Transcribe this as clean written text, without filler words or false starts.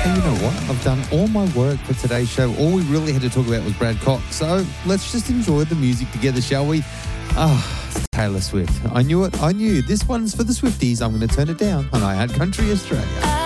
And you know what? I've done all my work for today's show. All we really had to talk about was Brad Cox. So let's just enjoy the music together, shall we? It's Taylor Swift. I knew it. I knew. This one's for the Swifties. I'm going to turn it down on iHeart Country Australia.